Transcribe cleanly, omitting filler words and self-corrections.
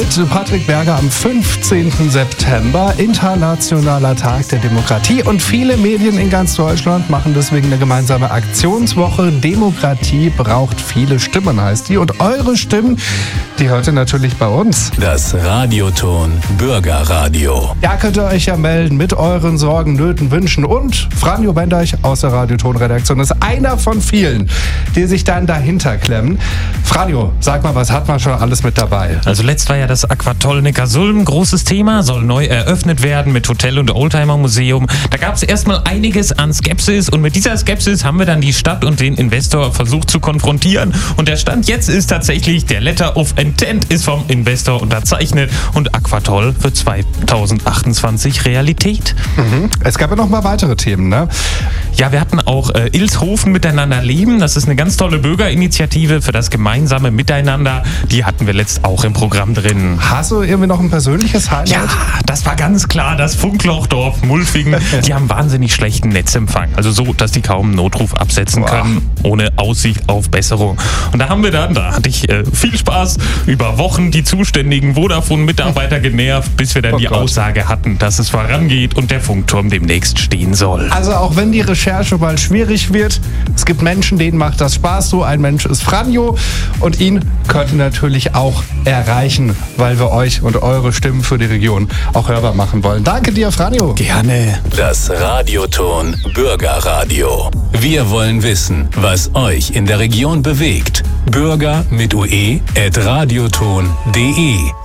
mit Patrick Berger am 15. September, internationaler Tag der Demokratie. Und viele Medien in ganz Deutschland machen deswegen eine gemeinsame Aktionswoche. Demokratie braucht viele Stimmen, heißt die. Und eure Stimmen, die hört ihr natürlich bei uns. Das Radioton Bürgerradio. Ja, könnt ihr euch ja melden mit euren Sorgen, Nöten, Wünschen. Und Franjo Bendeich aus der Radioton-Redaktion ist einer von vielen, die sich dann dahinter klemmen. Franjo, sag mal, was hat man schon alles mit dabei? Also letzt war ja das Aquatoll Neckarsulm, großes Thema, soll neu eröffnet werden mit Hotel- und Oldtimer-Museum. Da gab es erstmal einiges an Skepsis und mit dieser Skepsis haben wir dann die Stadt und den Investor versucht zu konfrontieren. Und der Stand jetzt ist tatsächlich, der Letter of Intent ist vom Investor unterzeichnet und Aquatoll wird 2028 Realität. Es gab ja noch mal weitere Themen, ne? Ja, wir hatten auch Ilshofen miteinander leben. Das ist eine ganz tolle Bürgerinitiative für das gemeinsame Miteinander. Die hatten wir letzt auch im Programm drin. Hast du irgendwie noch ein persönliches Highlight? Ja, das war ganz klar das Funklochdorf Mulfingen. Die haben wahnsinnig schlechten Netzempfang. Also so, dass die kaum einen Notruf absetzen können, ohne Aussicht auf Besserung. Und da hatte ich viel Spaß, über Wochen die zuständigen Vodafone-Mitarbeiter genervt, bis wir dann die Aussage hatten, dass es vorangeht und der Funkturm demnächst stehen soll. Also auch wenn die Recherche mal schwierig wird, es gibt Menschen, denen macht das Spaß. So ein Mensch ist Franjo und ihn könnt ihr natürlich auch erreichen, weil wir euch und eure Stimmen für die Region auch hörbar machen wollen. Danke dir, Franjo. Gerne. Das Radioton Bürgerradio. Wir wollen wissen, was euch in der Region bewegt. Bürger mit ue@radioton.de